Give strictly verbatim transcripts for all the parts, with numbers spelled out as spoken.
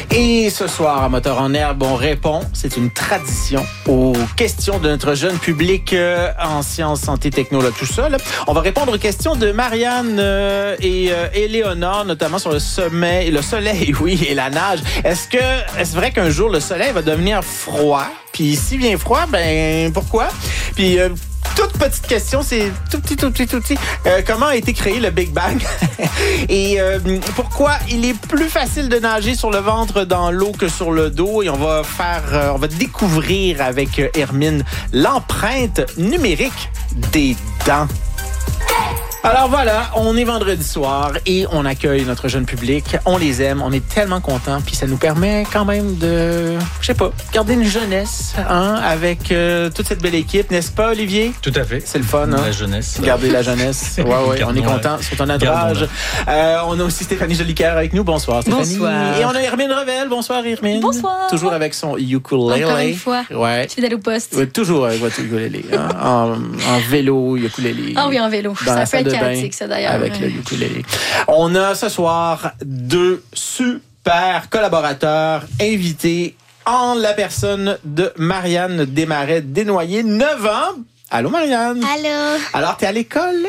Et ce soir, à Moteur en herbe, on répond, c'est une tradition, aux questions de notre jeune public euh, en sciences, santé, techno, là, tout ça. Là. On va répondre aux questions de Marianne euh, et euh, Éléonore, notamment sur le sommeil, le soleil, oui, et la nage. Est-ce que est-ce vrai qu'un jour, le soleil va devenir froid? Puis s'il vient froid, ben pourquoi? Puis... Euh, toute petite question, c'est tout petit, tout petit, tout petit. Euh, comment a été créé le Big Bang? Et euh, pourquoi il est plus facile de nager sur le ventre dans l'eau que sur le dos? Et on va faire, euh, on va découvrir avec euh, Hermine l'empreinte numérique des dents. Alors voilà, on est vendredi soir et on accueille notre jeune public. On les aime, on est tellement contents, puis ça nous permet quand même de, je sais pas, garder une jeunesse, hein, avec euh, toute cette belle équipe, n'est-ce pas, Olivier? Tout à fait. C'est le fun, hein? La jeunesse. Garder la jeunesse. Ouais, ouais, on est content sur ton adrage. Euh, on a aussi Stéphanie Jolicoeur avec nous. Bonsoir, Stéphanie. Bonsoir. Et on a Hermine Revel. Bonsoir, Hermine. Bonsoir. Toujours avec son ukulélé. Encore une fois. Ouais. Fidèle au poste. Ouais, toujours avec votre ukulélé. Hein? en, en vélo, ukulélé. Ah oui, en vélo. Dans Ça peut être chaotique, ça, d'ailleurs. Avec le ukulélé. On a ce soir deux super collaborateurs invités en la personne de Marianne Desmarais-Desnoyers, neuf ans. Allô, Marianne. Allô. Alors, tu es à l'école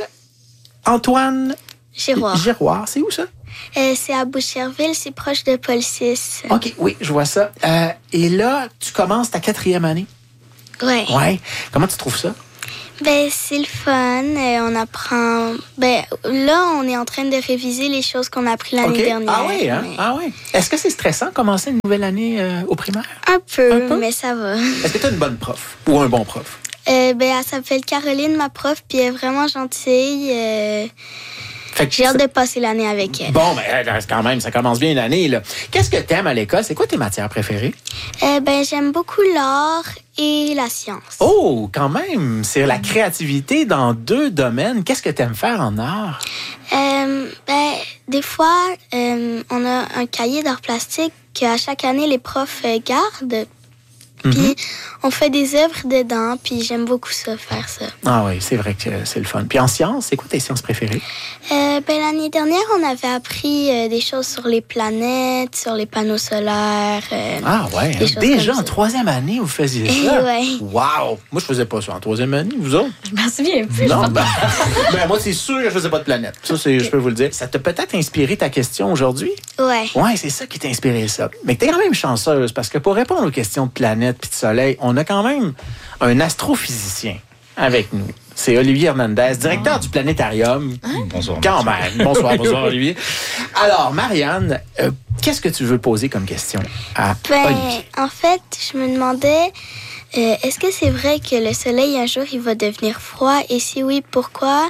Antoine Giroir. Giroir. C'est où ça? Euh, c'est à Boucherville, c'est proche de Paul six. OK, oui, je vois ça. Euh, et là, tu commences ta quatrième année? Ouais. Ouais. Comment tu trouves ça? Ben, c'est le fun. Euh, on apprend... Ben, là, on est en train de réviser les choses qu'on a appris l'année Okay. dernière. Ah oui, hein? Mais... Ah oui. Est-ce que c'est stressant de commencer une nouvelle année euh, au primaire? Un peu, Un peu? mais ça va. Est-ce que tu as une bonne prof ou un bon prof? Euh, ben, elle s'appelle Caroline, ma prof, puis elle est vraiment gentille. Euh... Fait que J'ai hâte ça... de passer l'année avec elle. Bon, ben quand même, ça commence bien l'année, là. Qu'est-ce que t'aimes à l'école? C'est quoi tes matières préférées? Euh, ben, j'aime beaucoup l'art et la science. Oh, quand même! C'est la créativité dans deux domaines. Qu'est-ce que t'aimes faire en art? Euh, ben, des fois, euh, on a un cahier d'art plastique qu'à chaque année, les profs euh, gardent. Puis Mm-hmm. on fait des œuvres dedans, puis j'aime beaucoup ça, faire ça. Ah oui, c'est vrai que c'est le fun. Puis en sciences, c'est quoi tes sciences préférées? Euh, ben, l'année dernière, on avait appris euh, des choses sur les planètes, sur les panneaux solaires. Euh, Ah ouais, des hein? choses Déjà comme en ça. troisième année, vous faisiez ça? Ouais. Wow! Moi, je faisais pas ça en troisième année, vous autres? Je m'en souviens plus. Non, je ben, ben, moi, c'est sûr que je faisais pas de planète. Ça, c'est, je peux vous le dire. Ça t'a peut-être inspiré ta question aujourd'hui? Ouais. Ouais, c'est ça qui t'a inspiré ça. Mais t'es quand même chanceuse parce que pour répondre aux questions de planète puis de soleil, on a quand même un astrophysicien avec nous. C'est Olivier Hernandez, directeur du planétarium. Bonsoir. Quand même. Bonsoir, bonsoir Olivier. Alors, Marianne, euh, qu'est-ce que tu veux poser comme question à Ben, Olivier? en fait, je me demandais, euh, est-ce que c'est vrai que le soleil, un jour, il va devenir froid? Et si oui, pourquoi?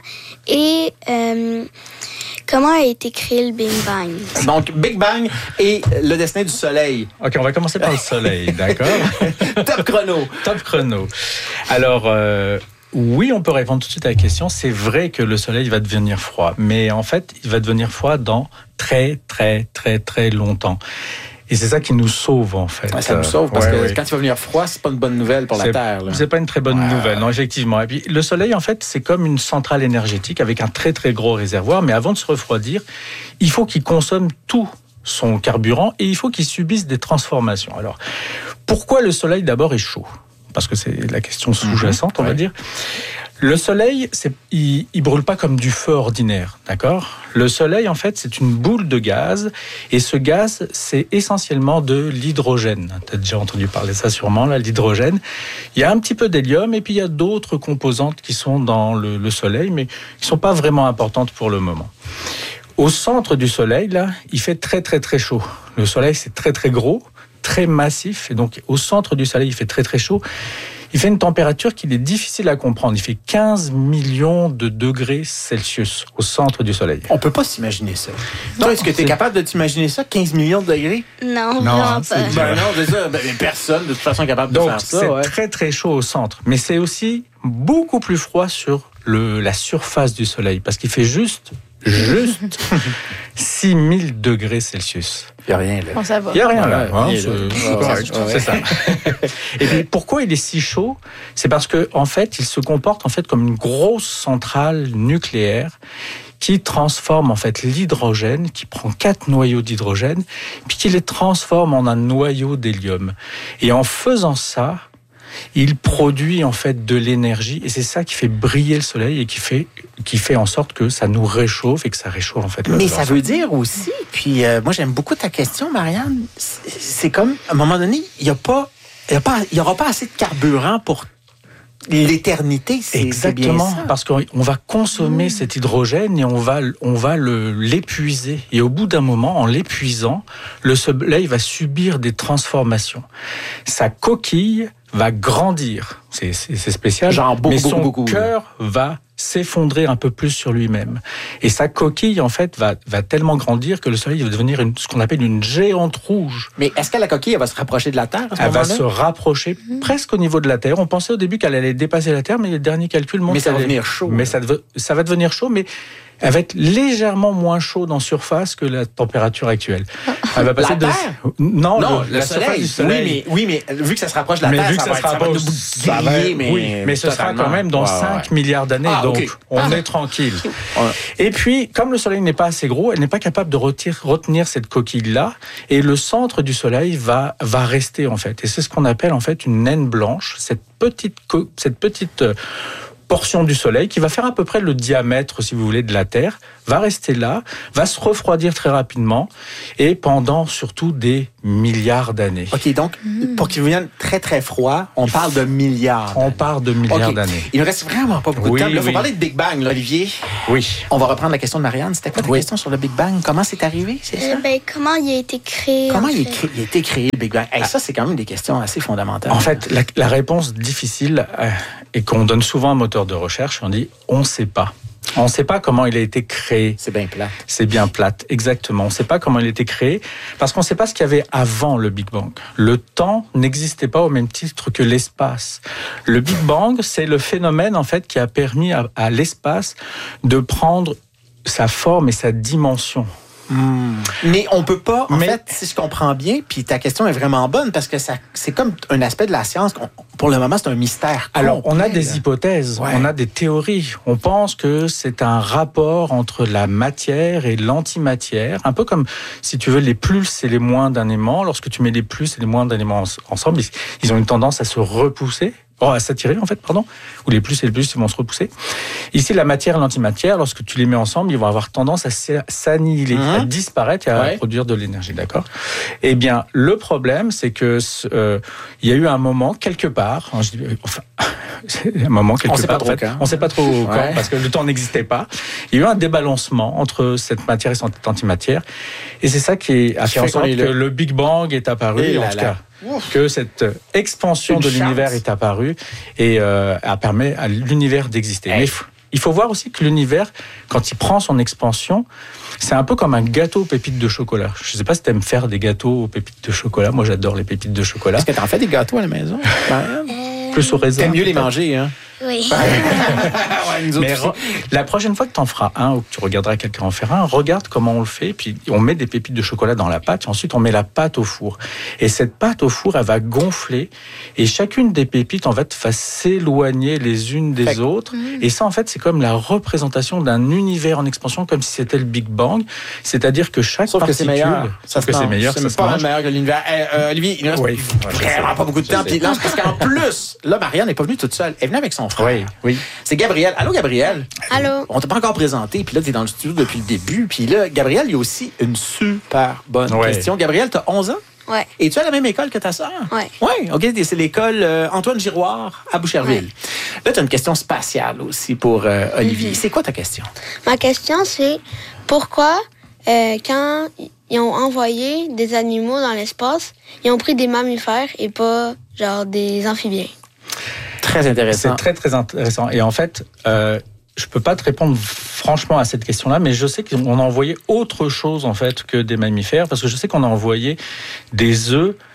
Et euh, comment a été créé le Big Bang? Donc, Big Bang et le destin du soleil. OK, on va commencer par le soleil, d'accord? Top chrono. Top chrono. Alors, euh, oui, on peut répondre tout de suite à la question. C'est vrai que le soleil va devenir froid, mais en fait, il va devenir froid dans très, très, très, très longtemps. Et c'est ça qui nous sauve, en fait. Ouais, ça nous sauve parce Ouais, que ouais. quand il va venir froid, c'est pas une bonne nouvelle pour la C'est- Terre. Là. C'est pas une très bonne Ouais. nouvelle, non, effectivement. Et puis, le soleil, en fait, c'est comme une centrale énergétique avec un très, très gros réservoir. Mais avant de se refroidir, il faut qu'il consomme tout son carburant et il faut qu'il subisse des transformations. Alors, pourquoi le soleil, d'abord, est chaud? Parce que c'est la question sous-jacente, on va Ouais. dire. Le soleil, c'est, il, il brûle pas comme du feu ordinaire, d'accord? Le soleil, en fait, c'est une boule de gaz, et ce gaz, c'est essentiellement de l'hydrogène. Tu as déjà entendu parler de ça sûrement, là, l'hydrogène. Il y a un petit peu d'hélium, et puis il y a d'autres composantes qui sont dans le, le soleil, mais qui sont pas vraiment importantes pour le moment. Au centre du soleil, là, il fait très, très, très chaud. Le soleil, c'est très, très gros, très massif, et donc au centre du soleil, il fait très, très chaud. Il fait une température qu'il est difficile à comprendre. Il fait quinze millions de degrés Celsius au centre du Soleil. On peut pas s'imaginer ça. Toi, est-ce que tu es c'est- capable de t'imaginer ça, quinze millions de degrés? Non, Non, vraiment c'est pas. dur. Ben non, c'est ça. Ben, personne, de toute façon, est capable de Donc, faire c'est ça. Ouais. très très chaud au centre. Mais c'est aussi beaucoup plus froid sur le, la surface du Soleil. Parce qu'il fait juste, juste six mille degrés Celsius. Il n'y a rien, là. Bon, ça va. Il n'y a rien là. Ouais, hein, il est c'est là. c'est Ouais, correct, ouais, c'est ça. Et puis pourquoi il est si chaud? C'est parce que en fait, il se comporte en fait comme une grosse centrale nucléaire. qui transforme en fait l'hydrogène, qui prend quatre noyaux d'hydrogène, puis qui les transforme en un noyau d'hélium. Et en faisant ça, il produit en fait de l'énergie, et c'est ça qui fait briller le soleil et qui fait qui fait en sorte que ça nous réchauffe et que ça réchauffe en fait. Mais ça veut dire aussi, puis euh, moi j'aime beaucoup ta question, Marianne. C'est, c'est comme à un moment donné, il y a pas, il y a pas, il y aura pas assez de carburant pour l'éternité. C'est, exactement, c'est bien ça. Parce qu'on va consommer mmh. cet hydrogène et on va on va le l'épuiser. Et au bout d'un moment, en l'épuisant, le soleil va subir des transformations. Sa coquille va grandir, c'est, c'est, c'est spécial, genre beaucoup, mais son beaucoup, beaucoup, cœur va s'effondrer un peu plus sur lui-même. Et sa coquille, en fait, va, va tellement grandir que le soleil va devenir une, ce qu'on appelle une géante rouge. Mais est-ce que la coquille, elle va se rapprocher de la Terre à ce Elle moment-là? va se rapprocher mmh. presque au niveau de la Terre. On pensait au début qu'elle allait dépasser la Terre, mais les derniers calculs montrent mais ça va allait... devenir chaud. Mais ça, dev... ça va devenir chaud, mais elle va être légèrement moins chaude en surface que la température actuelle. Elle va passer la de... Terre? Non, non le, la soleil. surface du soleil. Oui mais, oui, mais vu que ça se rapproche de la mais Terre, vu que ça, ça, va, se être, rapproche, ça va griller, être mais, oui, mais ce sera quand même dans ouais, cinq ouais. milliards d'années, ah, donc okay. on ah. est tranquille. Ouais. Et puis, comme le soleil n'est pas assez gros, elle n'est pas capable de retenir, retenir cette coquille-là, et le centre du soleil va, va rester, en fait. Et c'est ce qu'on appelle, en fait, une naine blanche, cette petite... Co- cette petite euh, portion du soleil qui va faire à peu près le diamètre, si vous voulez, de la Terre, va rester là, va se refroidir très rapidement et pendant surtout des milliards d'années. OK, donc, mmh. pour qu'il vienne très, très froid, on Il parle de milliards. On parle de milliards okay. d'années. Il ne reste vraiment pas beaucoup oui, de temps. Il faut oui. parler de Big Bang, là, Olivier. Oui. On va reprendre la question de Marianne. C'était quoi ta oui. question sur le Big Bang? Comment c'est arrivé, c'est ça? Euh, ben, comment il a été créé? Comment il, est créé, il a été créé, le Big Bang? Hey, ah. Ça, c'est quand même des questions assez fondamentales. En fait, la, la réponse difficile euh, et qu'on donne souvent à un moteur de recherche, on dit « on ne sait pas ». On ne sait pas comment il a été créé. C'est bien plate. C'est bien plate, exactement. On ne sait pas comment il a été créé parce qu'on ne sait pas ce qu'il y avait avant le Big Bang. Le temps n'existait pas au même titre que l'espace. Le Big Bang, c'est le phénomène en fait qui a permis à, à l'espace de prendre sa forme et sa dimension. Mmh. Mais on peut pas, en Mais... fait, si je comprends bien, puis ta question est vraiment bonne, parce que ça, c'est comme un aspect de la science, pour le moment, c'est un mystère complet. Alors, on a des hypothèses, ouais. on a des théories. On pense que c'est un rapport entre la matière et l'antimatière, un peu comme, si tu veux, les plus et les moins d'un aimant. Lorsque tu mets les plus et les moins d'un aimant ensemble, ils ont une tendance à se repousser. Oh, à s'attirer, en fait, pardon. Ou les plus et les plus, ils vont se repousser. Ici, la matière et l'antimatière, lorsque tu les mets ensemble, ils vont avoir tendance à s'annihiler, mmh. à disparaître et à ouais. produire de l'énergie, d'accord? Eh bien, le problème, c'est que euh, il y a eu un moment, quelque part, hein, je dis, enfin, un moment, quelque on sait part, pas trop en fait, quand. on ne sait pas trop ouais. quand, parce que le temps n'existait pas. Il y a eu un débalancement entre cette matière et cette antimatière. Et c'est ça qui a fait en sorte que le... le Big Bang est apparu, et en tout cas. Que cette expansion Une de l'univers chance. Est apparue et euh, a permis à l'univers d'exister. Hey. Mais f- il faut voir aussi que l'univers, quand il prend son expansion, c'est un peu comme un gâteau aux pépites de chocolat. Je ne sais pas si tu aimes faire des gâteaux aux pépites de chocolat. Moi, j'adore les pépites de chocolat. Est-ce que tu en fais des gâteaux à la maison? euh... Plus au raisin. T'aimes mieux les manger, hein? Oui. ouais, nous Mais re- la prochaine fois que tu en feras un ou que tu regarderas quelqu'un en faire un, regarde comment on le fait. Puis on met des pépites de chocolat dans la pâte. Et ensuite, on met la pâte au four. Et cette pâte au four, elle va gonfler. Et chacune des pépites, en fait, va s'éloigner les unes des fait... autres. Mmh. Et ça, en fait, c'est comme la représentation d'un univers en expansion, comme si c'était le Big Bang. C'est-à-dire que chaque Sauf particule... que c'est meilleur. Sauf que c'est meilleur. C'est pas meilleur que l'univers. Eh, euh, Olivier, il ne reste oui. vraiment pas beaucoup de temps. Puis là, parce qu'en plus, là, Marianne n'est pas venue toute seule. Elle est venue avec son frère. Oui, oui. C'est Gabriel. Allô, Gabriel? Allô? On t'a pas encore présenté, puis là, t'es dans le studio depuis le début. Puis là, Gabriel, il y a aussi une super bonne ouais. question. Gabriel, t'as onze ans? Ouais. Et tu es à la même école que ta sœur? Ouais. Ouais, OK. C'est l'école euh, Antoine Giroir à Boucherville. Ouais. Là, tu as une question spatiale aussi pour euh, Olivier. Mm-hmm. C'est quoi ta question? Ma question, c'est pourquoi, euh, quand ils ont envoyé des animaux dans l'espace, ils ont pris des mammifères et pas, genre, des amphibiens? Très intéressant. C'est très, très intéressant. Et en fait, euh, je peux pas te répondre franchement à cette question-là, mais je sais qu'on a envoyé autre chose, en fait, que des mammifères, parce que je sais qu'on a envoyé des œufs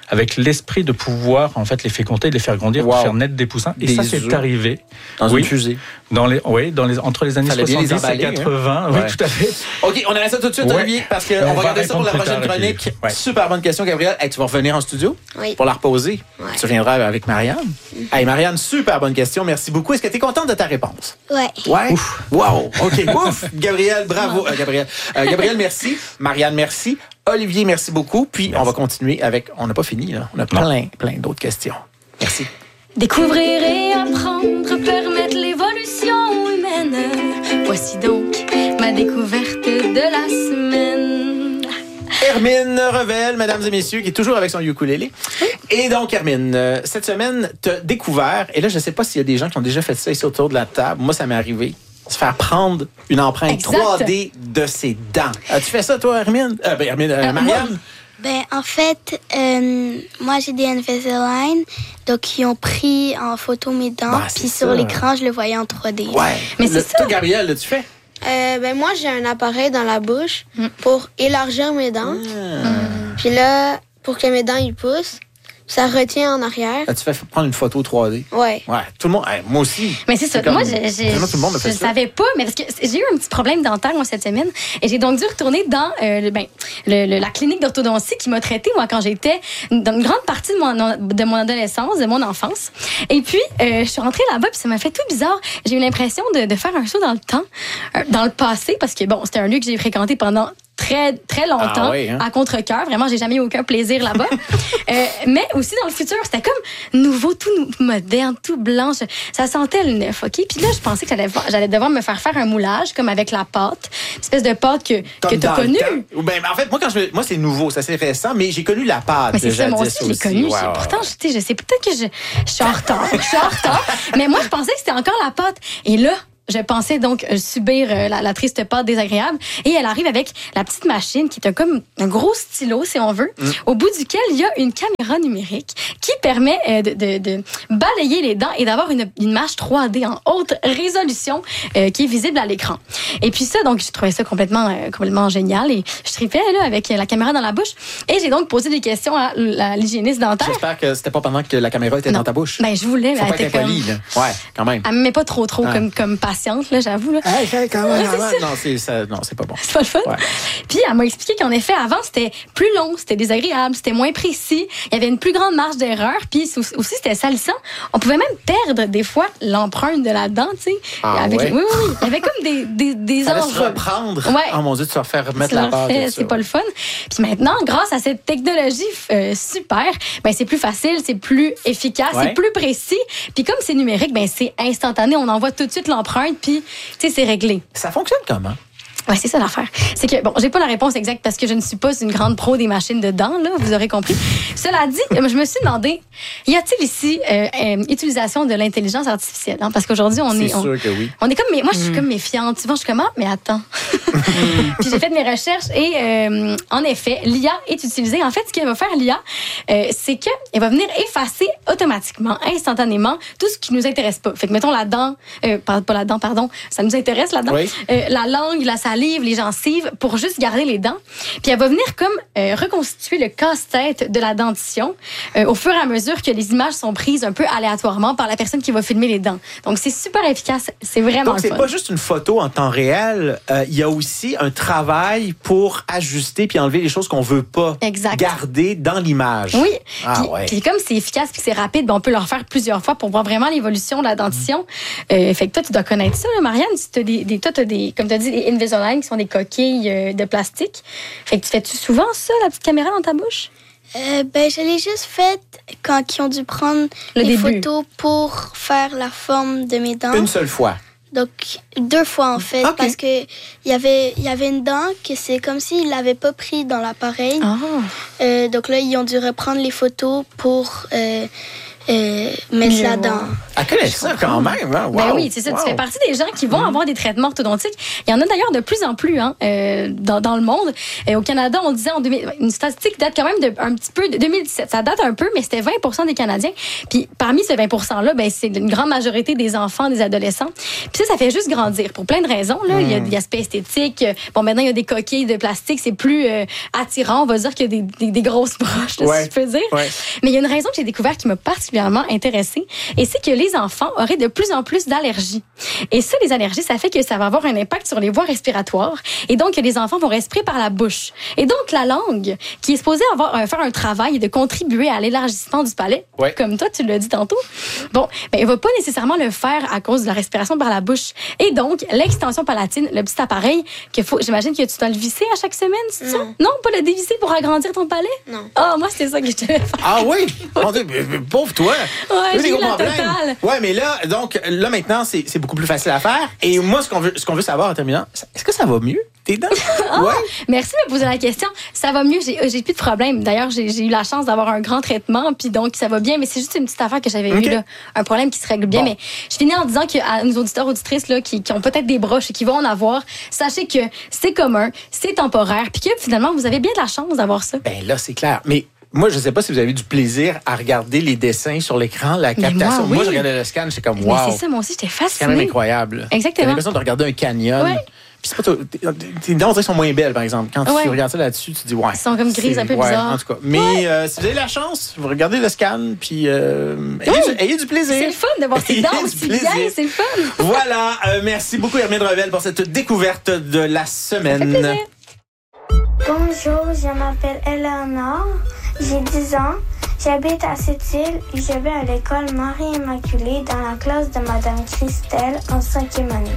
avec l'esprit de pouvoir en fait les féconder, de les faire grandir, Wow. de faire naître des poussins. Et Des ça, c'est œufs. arrivé Dans oui, une fusée. dans les, oui, dans les, entre les années Fallait bien les soixante-dix et emballer, quatre-vingts. hein? Oui, Ouais. tout à fait. OK, on arrête ça tout de suite, Ouais. Olivier, parce qu'on On va va regarder ça pour la répondre prochaine plus tard, et chronique. puis- ouais. Super bonne question, Gabriel. Hey, tu vas revenir en studio Oui. pour la reposer. Ouais. Tu reviendras avec Marianne. Hey, Marianne, super bonne question. Merci beaucoup. Est-ce que tu es contente de ta réponse? Ouais. Ouais. Ouf. Wow. OK. Ouf. Gabriel, bravo. Euh, Gabriel. Euh, Gabriel, merci. Marianne, merci. Olivier, merci beaucoup. Puis, Merci. on va continuer avec... On n'a pas fini, là. On a plein, plein d'autres questions. Merci. Découvrir et apprendre, permettre l'évolution humaine. Voici donc ma découverte de la semaine. Hermine Revel, mesdames et messieurs, qui est toujours avec son ukulélé. Et donc, Hermine, euh, cette semaine, tu as découvert, et là, je ne sais pas s'il y a des gens qui ont déjà fait ça ici autour de la table. Moi, ça m'est arrivé. Se faire prendre une empreinte Exact. trois D de ses dents. As-tu fait ça, toi, Hermine? Euh, ben, Hermine, euh, Euh, Marianne? Ben, en fait, euh, moi, j'ai des Invisalign. Donc, ils ont pris en photo mes dents. Bah, c'est Puis ça. sur l'écran, je le voyais en trois D. Ouais. Mais Le- c'est ça. Toi, Gabriel, l'as-tu fait? Euh, ben moi, j'ai un appareil dans la bouche pour élargir mes dents. Ah. Puis là, pour que mes dents ils poussent, ça retient en arrière. As-tu fait prendre une photo trois D? Ouais. Ouais, tout le monde. hey, moi aussi. Mais c'est ça. comme- Moi, je, je, quasiment tout le monde a fait je ça. savais pas, mais parce que j'ai eu un petit problème dentaire, moi, cette semaine. Et j'ai donc dû retourner dans euh, le, ben, le- le- la clinique d'orthodontie qui m'a traitée, moi, quand j'étais dans une grande partie de mon, de mon adolescence, de mon enfance. Et puis, euh, je suis rentrée là-bas, puis ça m'a fait tout bizarre. J'ai eu l'impression de, de faire un saut dans le temps, euh, dans le passé, parce que, bon, c'était un lieu que j'ai fréquenté pendant très, très longtemps, Ah oui, hein? à contre-cœur. Vraiment, j'ai jamais eu aucun plaisir là-bas. euh, mais aussi dans le futur, c'était comme nouveau, tout nou- moderne, tout blanc. Je- ça sentait le neuf, OK? Puis là, je pensais que j'allais, j'allais devoir me faire faire un moulage, comme avec la pâte. Une espèce de pâte que, que Comme tu as dans le connue. temps. Ou ben, en fait, moi, quand je, moi, c'est nouveau, ça c'est récent, mais j'ai connu la pâte. Mais c'est ça, moi jadis aussi, je l'ai connu. Ouais, ouais, Pourtant, ouais. je, sais, je sais peut-être que je, je suis en retard. Je suis en retard. Mais moi, je pensais que c'était encore la pâte. Et là, je pensais donc euh, subir euh, la, la triste pâte désagréable. Et elle arrive avec la petite machine qui est un, comme un gros stylo, si on veut, Mm. au bout duquel il y a une caméra numérique qui permet euh, de, de, de balayer les dents et d'avoir une, une image trois D en haute résolution euh, qui est visible à l'écran. Et puis ça, donc, je trouvais ça complètement, euh, complètement génial. Et je tripais là, avec la caméra dans la bouche. Et j'ai donc posé des questions à la- l'hygiéniste dentaire. J'espère que c'était pas pendant que la caméra était Non. dans ta bouche. Ben, je voulais, mais Faut elle pas être était comme... impoli, là. Ouais, quand même. Elle me met pas trop, trop Ah. comme, comme patiente, là, j'avoue. Là. Hey, hey, quand même, Ouais, c'est quand même. ça. Non, c'est ça, non, c'est pas bon. C'est pas le fun. Ouais. Puis elle m'a expliqué qu'en effet, avant, c'était plus long, c'était désagréable, c'était moins précis, il y avait une plus grande marge d'erreur, puis aussi, c'était salissant. On pouvait même perdre, des fois, l'empreinte de la dent, tu sais. Ah Avec- ouais? Oui, oui, oui. Il y avait comme des, des, des Ça laisse se enjeux. reprendre. Ouais. Oh mon Dieu, tu vas refaire remettre Ça la leur pâte. fait- et tout ça, C'est pas ouais. le fun. Puis maintenant, grâce à cette technologie euh, super, ben c'est plus facile, c'est plus efficace, Ouais. c'est plus précis. Puis comme c'est numérique, ben c'est instantané. On envoie tout de suite l'empreinte, puis tu sais, c'est réglé. Ça fonctionne comment? Ouais, c'est ça l'affaire. C'est que, bon, j'ai pas la réponse exacte parce que je ne suis pas une grande pro des machines de dents, là, vous aurez compris. Cela dit, je me suis demandé, y a-t-il ici euh, euh, utilisation de l'intelligence artificielle? Hein? Parce qu'aujourd'hui, on est... C'est on, sûr que oui. on est comme, moi, je suis comme méfiante. Souvent, je suis comme, ah, mais attends. Puis j'ai fait mes recherches et, euh, en effet, l'I A est utilisée. En fait, ce qu'elle va faire, l'I A, euh, c'est qu'elle va venir effacer automatiquement, instantanément, tout ce qui nous intéresse pas. Fait que, mettons, la dent, euh, pas pas la dent, pardon, ça nous intéresse, la dent. Oui. Euh, la langue, la salive, les gencives, pour juste garder les dents. Puis elle va venir comme euh, reconstituer le casse-tête de la dentition euh, au fur et à mesure que les images sont prises un peu aléatoirement par la personne qui va filmer les dents. Donc, c'est super efficace. C'est vraiment Donc, le c'est fun. pas juste une photo en temps réel. euh, Il y a aussi un travail pour ajuster puis enlever les choses qu'on veut pas Exact. garder dans l'image. Oui. Ah puis, ouais. puis comme c'est efficace puis c'est rapide, ben on peut le refaire plusieurs fois pour voir vraiment l'évolution de la dentition. Euh, fait que toi, tu dois connaître ça, là, Marianne. Si t'as des, des, toi, t'as des, comme tu as dit, des Invisalign qui sont des coquilles euh, de plastique. Fait que tu fais-tu souvent ça, la petite caméra dans ta bouche? Euh, ben, je l'ai juste faite quand ils ont dû prendre Le les début. photos pour faire la forme de mes dents. Une seule fois. Donc, deux fois, en fait. Ok. Parce que il y avait, il y avait une dent que c'est comme s'ils l'avaient pas pris dans l'appareil. Ah. Euh, donc là, ils ont dû reprendre les photos pour euh, euh, mettre là-dedans. Elle connaît ça quand même. Hein? Wow. Ben oui, c'est ça. Wow. Tu fais partie des gens qui vont mmh. avoir des traitements orthodontiques. Il y en a d'ailleurs de plus en plus hein, euh, dans, dans le monde. Et au Canada, on disait en deux mille, une statistique date quand même de un petit peu de deux mille dix-sept. Ça date un peu, mais c'était vingt pour cent des Canadiens. Puis parmi ces vingt pour cent-là, ben c'est une grande majorité des enfants, des adolescents. Puis ça, ça fait juste grandir pour plein de raisons. Là, mmh. il y a des aspects esthétiques. Bon, maintenant il y a des coquilles de plastique, c'est plus euh, attirant. On va dire qu'il y a des, des, des grosses broches, là, ouais. si je peux dire. Ouais. Mais il y a une raison que j'ai découvert qui m'a particulièrement intéressée, et c'est que les enfants auraient de plus en plus d'allergies. Et ça, les allergies, ça fait que ça va avoir un impact sur les voies respiratoires. Et donc, les enfants vont respirer par la bouche. Et donc, la langue, qui est supposée avoir, euh, faire un travail et de contribuer à l'élargissement du palais, ouais. comme toi, tu l'as dit tantôt, bon, ben, elle va pas nécessairement le faire à cause de la respiration par la bouche. Et donc, l'extension palatine, le petit appareil, que faut, j'imagine que tu dois le visser à chaque semaine, c'est ça? Non, pas le dévisser pour agrandir ton palais? Non. Ah, oh, moi, c'était ça que je devais faire. Ah oui? Mon Dieu, pauvre toi! Ouais, j'ai eu la totale. Ouais, mais là, donc, là, maintenant, c'est, c'est beaucoup plus facile à faire. Et moi, ce qu'on veut, ce qu'on veut savoir en terminant, est-ce que ça va mieux, tes dents? Oh, ouais. Merci de me poser la question. Ça va mieux, j'ai, j'ai plus de problème. D'ailleurs, j'ai, j'ai eu la chance d'avoir un grand traitement, puis donc, ça va bien. Mais c'est juste une petite affaire que j'avais okay. eu, là. Un problème qui se règle bien. Bon. Mais je finis en disant qu'à nos auditeurs, auditrices, là, qui, qui ont peut-être des broches et qui vont en avoir, sachez que c'est commun, c'est temporaire, puis que finalement, vous avez bien de la chance d'avoir ça. Ben là, c'est clair. Mais moi, je ne sais pas si vous avez eu du plaisir à regarder les dessins sur l'écran, la captation. Moi, oui. moi je regardais le scan, j'étais comme, wow. Mais c'est ça, moi aussi, j'étais fascinée. C'est quand même incroyable. Exactement. J'ai l'impression de regarder un canyon. Ouais. Puis c'est pas tes, tes dents, on dirait, sont moins belles, par exemple. Quand ouais. tu regardes ça là-dessus, tu te dis, ouais. Ils sont comme grises, un peu ouais, bizarres. En tout cas. Mais ouais. euh, si vous avez la chance, vous regardez le scan, puis euh, ayez, oui. du, ayez du plaisir. C'est le fun de voir ces dents aussi bien, c'est le fun. Voilà. Euh, merci beaucoup, Hermine Revel, pour cette découverte de la semaine. Bonjour, je m'appelle Eleonore, j'ai dix ans, j'habite à Sept-Îles et je vais à l'école Marie-Immaculée dans la classe de Madame Christelle en cinquième année.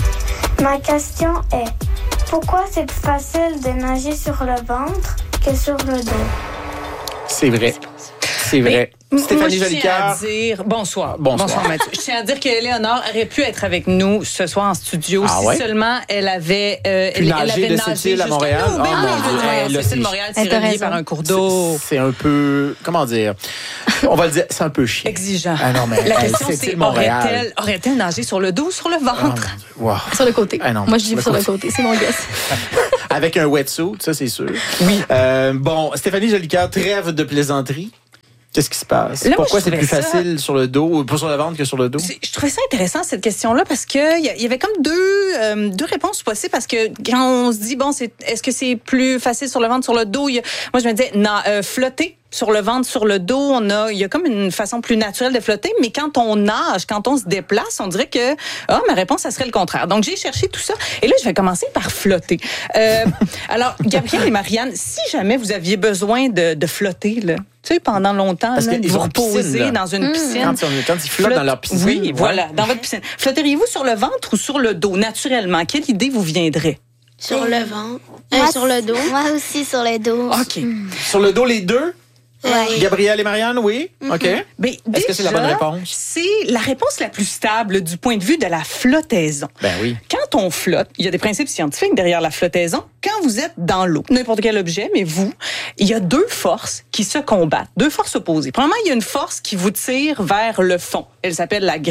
Ma question est, pourquoi c'est plus facile de nager sur le ventre que sur le dos? C'est vrai. C'est vrai. Mais, Stéphanie moi, je tiens à Jolicoeur. dire bonsoir. Bonsoir. Bonsoir, Mathieu. Je tiens à dire qu'Éléonore aurait pu être avec nous ce soir en studio ah, si ouais? seulement elle avait euh, elle, elle avait de nagé à Montréal. Nous. Ben oh, oui, mon Dieu. hey, là, c'est de Montréal, c'est relié par un cours d'eau. C'est, c'est un peu, comment dire, on va le dire, c'est un peu chiant. Exigeant. Ah non, mais la hey, question c'est, c'est aurait-elle, aurait-elle nagé sur le dos ou sur le ventre? Oh, wow. Sur le côté. Ah, non, moi je dis sur, sur le côté. côté, c'est mon guess. Avec un wetsuit, ça c'est sûr. Oui. Euh, bon, Stéphanie Jolicoeur, trêve de plaisanterie. Qu'est-ce qui se passe? Là, Pourquoi moi, c'est plus ça... facile sur le dos, ou pas sur le ventre que sur le dos? C'est, je trouvais ça intéressant, cette question-là, parce que il y, y avait comme deux, euh, deux réponses possibles, parce que quand on se dit, bon, c'est, est-ce que c'est plus facile sur le ventre, sur le dos? Y a, moi, je me disais, non, euh, flotter. Sur le ventre, sur le dos, on a, il y a comme une façon plus naturelle de flotter, mais quand on nage, quand on se déplace, on dirait que, ah, ma réponse, ça serait le contraire. Donc, j'ai cherché tout ça. Et là, je vais commencer par flotter. Euh, alors, Gabrielle et Marianne, si jamais vous aviez besoin de, de flotter, là, tu sais, pendant longtemps, là, de vous reposer dans une mmh. piscine. Quand, quand ils flottent Flotte, dans leur piscine. Oui, ouais. voilà, dans votre piscine. Flotteriez-vous sur le ventre ou sur le dos, naturellement? Quelle idée vous viendrait? Sur le ventre. Euh, sur le dos. Moi aussi, sur le dos. OK. Mmh. Sur le dos, les deux? Ouais. Gabrielle et Marianne, oui? Mm-hmm. OK. Mais Est-ce déjà, que c'est la bonne réponse? C'est la réponse la plus stable du point de vue de la flottaison. Ben oui. Quand on flotte, il y a des principes scientifiques derrière la flottaison. Quand vous êtes dans l'eau, n'importe quel objet, mais vous, il y a deux forces qui se combattent, deux forces opposées. Premièrement, il y a une force qui vous tire vers le fond. Elle s'appelle la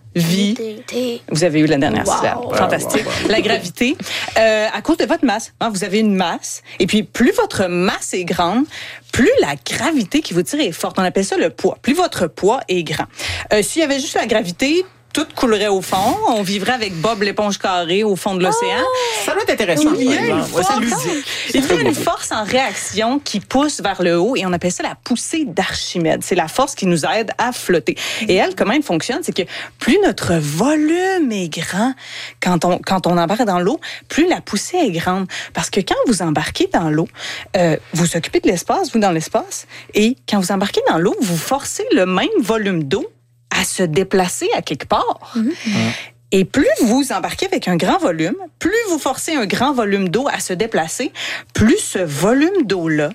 gravité. Vous avez eu la dernière wow. syllabe. Fantastique. Wow, wow, wow. La gravité. Euh, à cause de votre masse. Hein, vous avez une masse. Et puis, plus votre masse est grande, plus la gravité qui vous tire est forte. On appelle ça le poids. Plus votre poids est grand. Euh, s'il y avait juste la gravité, tout coulerait au fond. On vivrait avec Bob l'éponge carrée au fond de l'océan. Oh, ça doit être intéressant. Il y a une force, ouais, il y a une force en réaction qui pousse vers le haut et on appelle ça la poussée d'Archimède. C'est la force qui nous aide à flotter. Et elle, comment elle fonctionne? C'est que plus notre volume est grand quand on, quand on embarque dans l'eau, plus la poussée est grande. Parce que quand vous embarquez dans l'eau, euh, vous occupez de l'espace, vous dans l'espace, et quand vous embarquez dans l'eau, vous forcez le même volume d'eau à se déplacer à quelque part. Mmh. Et plus vous embarquez avec un grand volume, plus vous forcez un grand volume d'eau à se déplacer, plus ce volume d'eau-là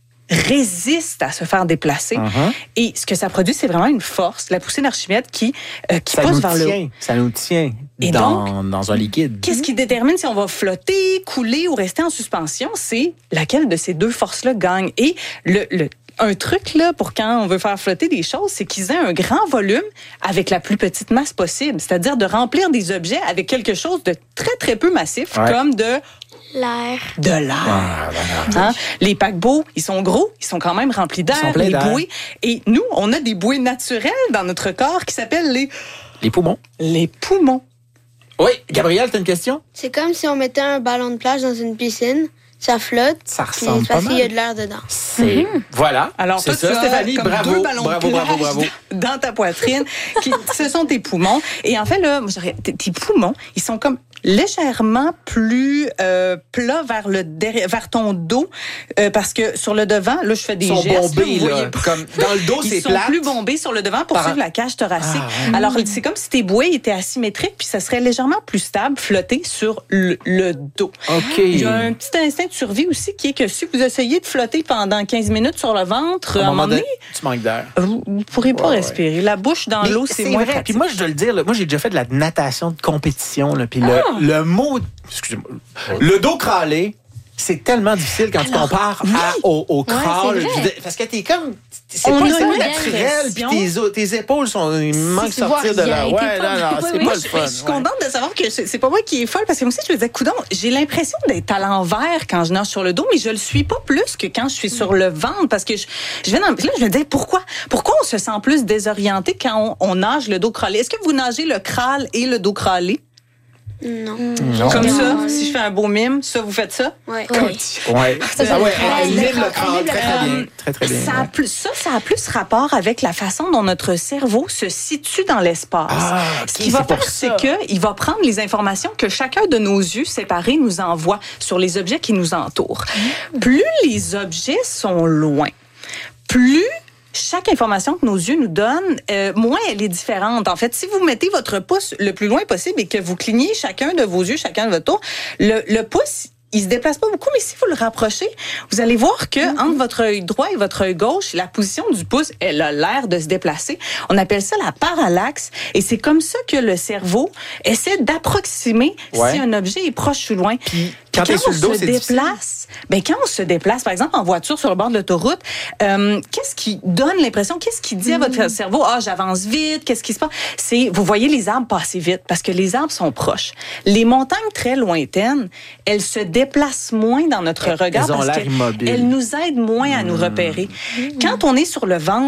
résiste à se faire déplacer. Uh-huh. Et ce que ça produit, c'est vraiment une force, la poussée d'Archimède qui, euh, qui pousse vers le haut. Ça nous tient Et dans, donc, dans un liquide. Qu'est-ce qui détermine si on va flotter, couler ou rester en suspension? C'est laquelle de ces deux forces-là gagne. Et le... le un truc là pour quand on veut faire flotter des choses, c'est qu'ils aient un grand volume avec la plus petite masse possible. C'est-à-dire de remplir des objets avec quelque chose de très, très peu massif, ouais. comme de... L'air. De l'air. Ah, voilà. Hein? Les paquebots, ils sont gros, ils sont quand même remplis d'air, sont pleins les d'air. bouées. Et nous, on a des bouées naturelles dans notre corps qui s'appellent les, Les poumons. les poumons. Oui, Gabrielle, t'as une question? C'est comme si on mettait un ballon de plage dans une piscine, ça flotte, Ça puis ressemble c'est pas parce qu'il y a mal. de l'air dedans. C'est... Voilà. Alors, c'est toi, ça, tu as Stéphanie. comme Bravo, deux ballons bravo, de bravo, plage bravo. dans ta poitrine. Qui, ce sont tes poumons. Et en fait, là, moi, j'aurais- tes tes poumons, ils sont comme légèrement plus euh, plats vers le derrière, vers ton dos, euh, parce que sur le devant, là, je fais des Ils sont gestes. bombés, vous là. voyez pas. Comme dans le dos, Ils c'est sont plate. plus bombés sur le devant pour Par- suivre la cage thoracique. Ah, Alors, c'est comme si tes bouées étaient asymétriques, puis ça serait légèrement plus stable, flotter sur le, le dos. OK. Il y a un petit instinct de survie aussi qui est que si vous essayez de flotter pendant quinze minutes sur le ventre, à un moment donné, tu manques d'air. vous ne pourrez pas Ouais, respirer. La bouche dans Mais l'eau, c'est moins vrai. pratique. Puis moi, je dois le dire, là, moi, j'ai déjà fait de la natation de compétition. Là, puis le, le mot, excusez-moi, le dos crawlé, c'est tellement difficile quand tu compares à- au, au crawl. c'est vrai. Je veux dire, parce que t'es comme, c'est On pas, a c'est une pas naturel. Puis impression. tes, tes épaules sont, il manque de tu vois sortir de là. rien, Ouais, t'es pas- non, non, oui, c'est oui. pas Moi, le je, fun. je suis ouais. contente de savoir que c'est c'est pas moi qui est folle, parce que moi aussi, je me disais, coudonc, j'ai l'impression d'être à l'envers quand je nage sur le dos, mais je le suis pas plus que quand je suis sur le ventre, parce que je, je vais dans, puis là, je me disais, pourquoi, pourquoi on se sent plus désorienté quand on, on nage le dos crawlé? Est-ce que vous nagez le crawl et le dos crawlé? Non. Non. Comme Non. ça, si je fais un beau mime, ça, vous faites ça? Ouais. Oui. Ouais. Ça, Ah ouais, c'est elle le lève le crawl, crawl elle lève très, le très crawl. bien. Très, très bien. Ça a, ouais. plus, ça, ça a plus rapport avec la façon dont notre cerveau se situe dans l'espace. Ah, Ce ok, qu'il va c'est pour faire, c'est ça. qu'il va prendre les informations que chacun de nos yeux séparés nous envoie sur les objets qui nous entourent. Plus les objets sont loin, plus chaque information que nos yeux nous donnent, euh, moins elle est différente. En fait, si vous mettez votre pouce le plus loin possible et que vous clignez chacun de vos yeux, chacun de votre tour, le, le pouce, il se déplace pas beaucoup, mais si vous le rapprochez, vous allez voir que Mm-hmm. entre votre œil droit et votre œil gauche, la position du pouce, elle a l'air de se déplacer. On appelle ça la parallaxe, et c'est comme ça que le cerveau essaie d'approximer Ouais. si un objet est proche ou loin. Puis, quand t'es Quand sur on le dos, se c'est difficile. déplace, ben quand on se déplace, par exemple en voiture sur le bord de l'autoroute, euh, qu'est-ce qui donne l'impression, qu'est-ce qui dit à votre cerveau, ah j'avance vite, qu'est-ce qui se passe? C'est, vous voyez les arbres passer vite parce que les arbres sont proches. Les montagnes très lointaines, elles se déplacent moins dans notre regard Elles ont parce l'air immobiles. qu'elles nous aident moins à nous repérer. Quand on est sur le ventre